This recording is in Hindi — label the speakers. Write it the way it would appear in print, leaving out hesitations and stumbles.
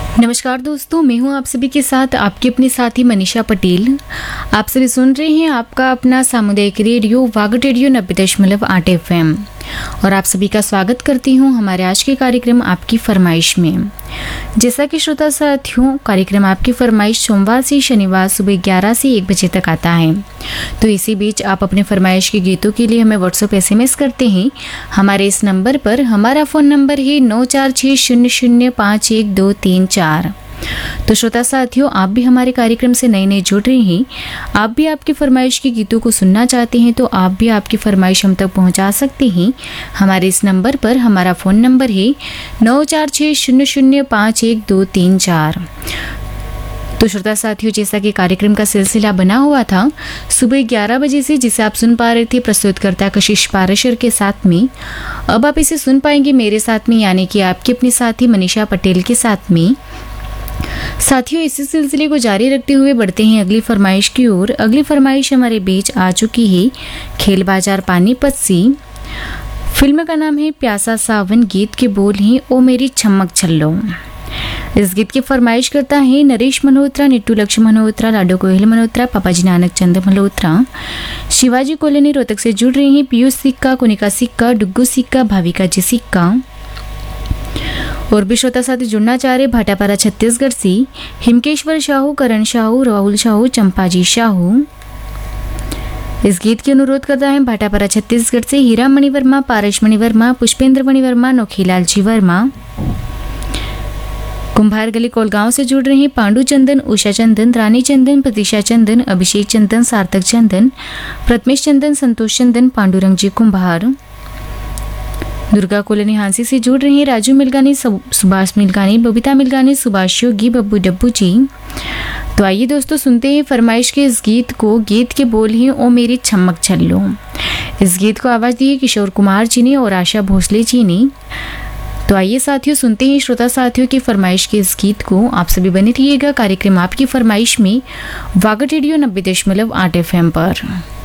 Speaker 1: नमस्कार दोस्तों, मैं हूं आप सभी के साथ आपकी अपनी साथी मनीषा पटेल। आप सभी सुन रहे हैं आपका अपना सामुदायिक रेडियो वागड रेडियो 90.8 FM और आप सभी का स्वागत करती हूं हमारे आज के कार्यक्रम आपकी फरमाइश में। जैसा कि श्रोता साथियों, कार्यक्रम आपकी फरमाइश सोमवार से शनिवार सुबह 11 से 1 बजे तक आता है। तो इसी बीच आप अपने फरमाइश के गीतों के लिए हमें व्हाट्सएप SMS करते हैं हमारे इस नंबर पर। हमारा फ़ोन नंबर है 9460051234। तो श्रोता साथियों, आप भी हमारे कार्यक्रम से नए जुड़ रहे हैं, आप भी आपकी फरमाइश के गीतों को सुनना चाहते हैं तो आप भी आपकी फरमाइश हम तक पहुंचा सकते हैं हमारे इस नंबर पर। हमारा फ़ोन नंबर है 9460051234। तो श्रोता साथियों, जैसा कि कार्यक्रम का सिलसिला बना हुआ था सुबह 11 बजे से, जिसे आप सुन पा रहे थे प्रस्तुतकर्ता कशिश पाराशर के साथ में, अब आप इसे सुन पाएंगे मेरे साथ में, यानी कि आपकी अपनी साथी मनीषा पटेल के साथ में। साथियों, इसी सिलसिले को जारी रखते हुए बढ़ते हैं अगली फरमाइश की ओर। अगली फरमाइश हमारे बीच आ चुकी है खेल बाजार पानीपत से। फिल्म का नाम है प्यासा सावन, गीत के बोल हैं ओ मेरी छमक छल्लो। इस गीत की फरमाइश करता है नरेश मल्होत्रा, निट्टू लक्ष्य मल्होत्रा, लाडो गोहिल मल्होत्रा, पापाजी नानक चंद मल्होत्रा, शिवाजी कॉलोनी रोहतक से जुड़ रहे हैं पीयूष सिक्का, कुनिका सिक्का, डुग्गू सिक्का, भाविका जी सिक्का। और भी श्रोता साथी जुड़ना चाह रहे भाटापारा छत्तीसगढ़ से हिमकेश्वर शाहू, करण शाहू, राहुल शाहू, चंपाजी शाहू। इस गीत की अनुरोध करता है भाटापारा छत्तीसगढ़ से हीरा मणिवर्मा, पारस मणिवर्मा, पुष्पेंद्र मणिवर्मा, नोखीलाल जी वर्मा। कुंभार गली कोलगांव से जुड़ रहे हैं पांडु चंदन, उषा चंदन, रानी चंदन, प्रतीक्षा चंदन, अभिषेक चंदन, सार्थक चंदन, प्रथमेश चंदन, संतोष चंदन, पांडुरंग जी कुंभार। दुर्गा कॉलोनी हांसी से जुड़ रहे हैं राजू मिलगानी, सुभाष मिलगानी, बबीता मिलगानी, सुभाष योगी, बब्बू डब्बू जी। तो आइए दोस्तों, सुनते हैं फरमाइश के इस गीत को। गीत के बोल हैं ओ मेरी छमक छल्लो। इस गीत को आवाज दी है किशोर कुमार जी ने और आशा भोसले जी ने। तो आइए साथियों, सुनते हैं श्रोता साथियों की फरमाइश के इस गीत को। आप सभी बने रहिएगा कार्यक्रम आपकी फरमाइश में वागड रेडियो 90.8 FM पर।